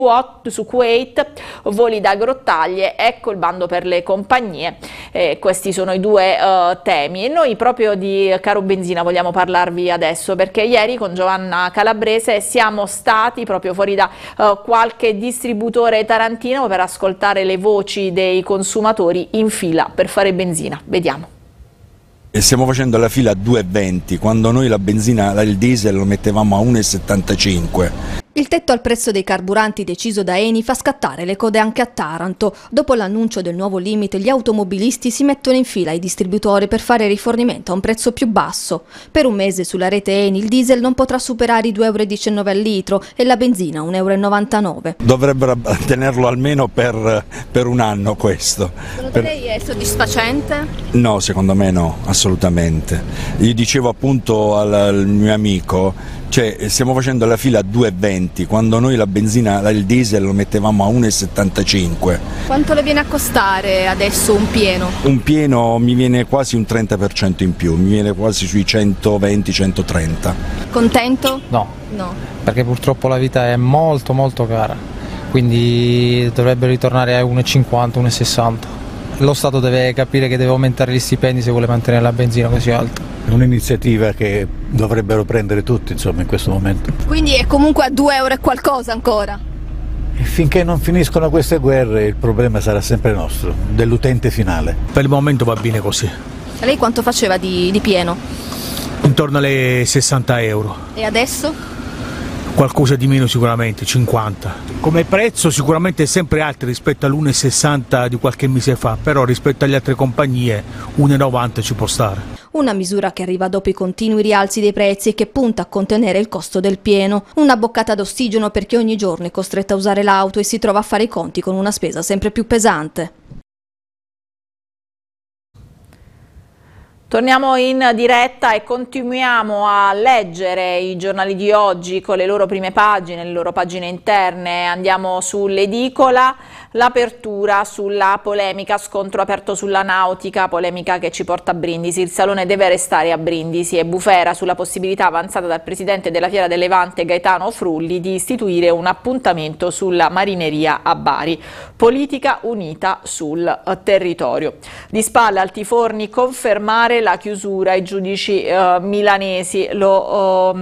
su Kuwait, voli da Grottaglie, ecco il bando per le compagnie. Questi sono i due temi e noi proprio di caro benzina vogliamo parlarvi adesso, perché ieri con Giovanna Calabrese siamo stati proprio fuori da qualche distributore tarantino per ascoltare le voci dei consumatori in fila per fare benzina. Vediamo. E stiamo facendo la fila a 2,20 quando noi la benzina, il diesel lo mettevamo a 1,75. Il tetto al prezzo dei carburanti deciso da Eni fa scattare le code anche a Taranto. Dopo l'annuncio del nuovo limite, gli automobilisti si mettono in fila ai distributori per fare rifornimento a un prezzo più basso. Per un mese sulla rete Eni il diesel non potrà superare i 2,19 € al litro e la benzina 1,99 €. Dovrebbero tenerlo almeno per un anno questo. Secondo lei è soddisfacente? No, secondo me no, assolutamente. Io dicevo appunto al mio amico, cioè stiamo facendo la fila a 2,20 quando noi la benzina, il diesel lo mettevamo a 1,75. Quanto le viene a costare adesso un pieno? Un pieno mi viene quasi un 30% in più, mi viene quasi sui 120-130. Contento? No, perché purtroppo la vita è molto cara, quindi dovrebbe ritornare a 1,50, 1,60. Lo Stato deve capire che deve aumentare gli stipendi se vuole mantenere la benzina così alta. È un'iniziativa che dovrebbero prendere tutti, insomma, in questo momento. Quindi è comunque a 2 € e qualcosa ancora? E finché non finiscono queste guerre il problema sarà sempre nostro, dell'utente finale. Per il momento va bene così. Lei quanto faceva di pieno? Intorno alle 60 €. E adesso? Qualcosa di meno sicuramente, 50. Come prezzo sicuramente è sempre alto rispetto all'1,60 di qualche mese fa, però rispetto alle altre compagnie 1,90 ci può stare. Una misura che arriva dopo i continui rialzi dei prezzi e che punta a contenere il costo del pieno. Una boccata d'ossigeno per chi ogni giorno è costretto a usare l'auto e si trova a fare i conti con una spesa sempre più pesante. Torniamo in diretta e continuiamo a leggere i giornali di oggi con le loro prime pagine, le loro pagine interne. Andiamo sull'edicola, l'apertura sulla polemica, scontro aperto sulla nautica, polemica che ci porta a Brindisi. Il Salone deve restare a Brindisi e bufera sulla possibilità avanzata dal presidente della Fiera del Levante Gaetano Frulli di istituire un appuntamento sulla marineria a Bari. Politica unita sul territorio. Di spalle Altiforni confermare la chiusura, i giudici milanesi lo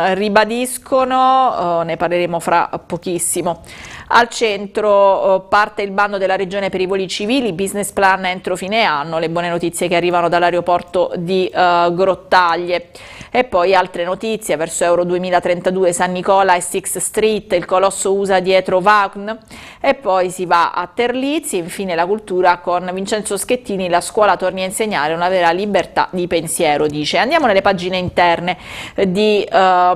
ribadiscono, ne parleremo fra pochissimo. Al centro parte il bando della regione per i voli civili, business plan entro fine anno, le buone notizie che arrivano dall'aeroporto di Grottaglie. E poi altre notizie, verso Euro 2032 San Nicola e Sixth Street, il colosso USA dietro Vaughn, e poi si va a Terlizzi. Infine la cultura con Vincenzo Schettini, la scuola torni a insegnare una vera libertà di pensiero, dice. Andiamo nelle pagine interne di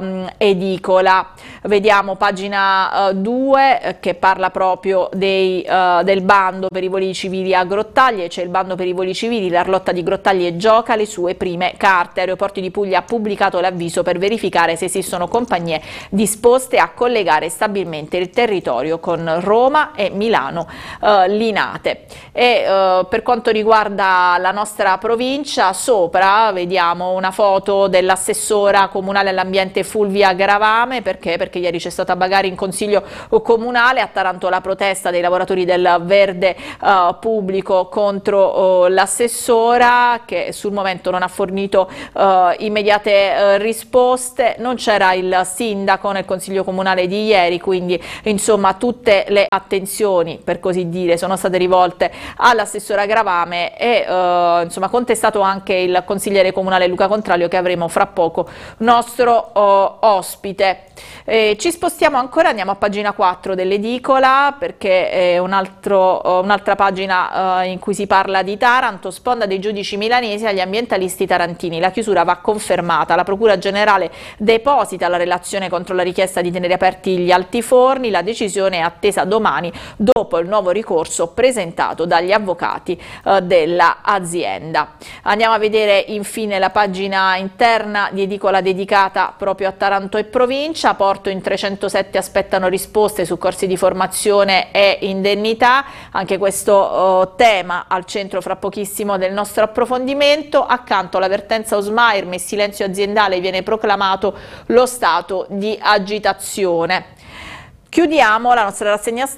edicola, vediamo pagina 2 che parla proprio del bando per i voli civili a Grottaglie. C'è il bando per i voli civili, l'Arlotta di Grottaglie gioca le sue prime carte. Aeroporti di Puglia ha pubblicato l'avviso per verificare se esistono compagnie disposte a collegare stabilmente il territorio con Roma e Milano Linate. E per quanto riguarda la nostra provincia, sopra vediamo una foto dell'assessora comunale all'ambiente Fulvia Garavame. Perché ieri c'è stata bagarre in consiglio comunale. A Taranto la protesta dei lavoratori del verde pubblico contro l'assessora, che sul momento non ha fornito immediate risposte. Non c'era il sindaco nel consiglio comunale di ieri, quindi insomma tutte le attenzioni, per così dire, sono state rivolte all'assessora Garavame e insomma contestato anche il consigliere comunale Luca Contralio, che avremo fra poco nostro ospite. Ci spostiamo ancora, andiamo a pagina 4 dell'edicola, perché è un'altra pagina in cui si parla di Taranto. Sponda dei giudici milanesi agli ambientalisti tarantini, la chiusura va confermata, la Procura Generale deposita la relazione contro la richiesta di tenere aperti gli altiforni, la decisione è attesa domani dopo il nuovo ricorso presentato dagli avvocati dell'azienda. Andiamo a vedere infine la pagina interna di edicola dedicata proprio a Taranto e provincia. Porto in 307 aspettano risposte su corsi di formazione e indennità, anche questo tema al centro fra pochissimo del nostro approfondimento. Accanto all'avvertenza Osmair, messi silenzio aziendale, viene proclamato lo stato di agitazione. Chiudiamo la nostra rassegna